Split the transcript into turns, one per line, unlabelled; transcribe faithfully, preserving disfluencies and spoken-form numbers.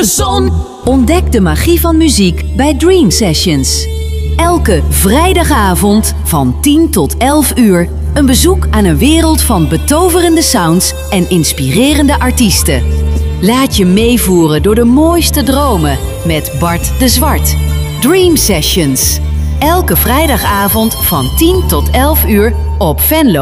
de zon.
Ontdek de magie van muziek bij Dream Sessions. Elke vrijdagavond van tien tot elf uur een bezoek aan een wereld van betoverende sounds en inspirerende artiesten. Laat je meevoeren door de mooiste dromen met Bart de Zwart. Dream Sessions. Elke vrijdagavond van tien tot elf uur op Venlo.